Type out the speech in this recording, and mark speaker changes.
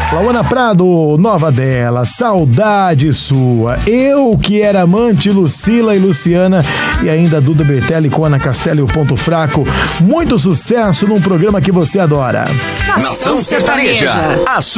Speaker 1: Lauana Prado, nova dela, Saudade Sua. Eu que era amante, Lucila e Luciana, e ainda Duda Bertelli com Ana Castela e o Ponto Fraco. Muito sucesso num programa que você adora.
Speaker 2: Nação Sertaneja.